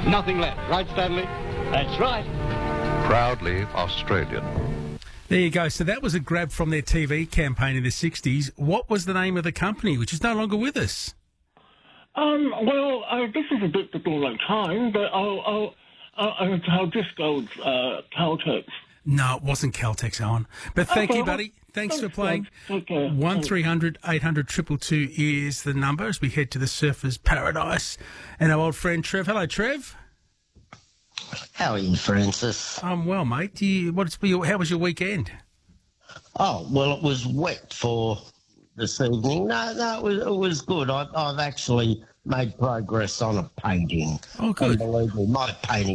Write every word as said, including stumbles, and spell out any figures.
Nothing left, right, Stanley? That's right. Proudly Australian. There you go. So that was a grab from their T V campaign in the sixties. What was the name of the company, which is no longer with us? Um, well, uh, this is a bit before my time, but I'll, I'll, I'll, I'll just go with uh, Caltex. No, it wasn't Caltex, Owen. But thank Okay, you, well, buddy. Thanks, thanks, for playing. Okay. one three hundred eight hundred two two two is the number as we head to the Surfers Paradise. And our old friend Trev. Hello, Trev. How are you, Francis? I'm well, mate. Do you, what's your, how was your weekend? Oh, well, it was wet for this evening. No, no, it was, it was good. I, I've actually made progress on a painting. Oh, good. Unbelievable. My painting